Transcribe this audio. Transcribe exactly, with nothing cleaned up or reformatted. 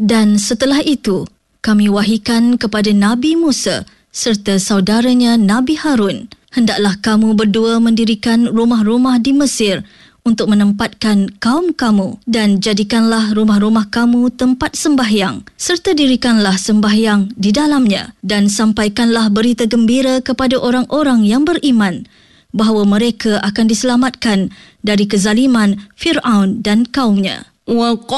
Dan setelah itu, kami wahyukan kepada Nabi Musa serta saudaranya Nabi Harun, hendaklah kamu berdua mendirikan rumah-rumah di Mesir untuk menempatkan kaum kamu, dan jadikanlah rumah-rumah kamu tempat sembahyang, serta dirikanlah sembahyang di dalamnya, dan sampaikanlah berita gembira kepada orang-orang yang beriman bahawa mereka akan diselamatkan dari kezaliman Fir'aun dan kaumnya.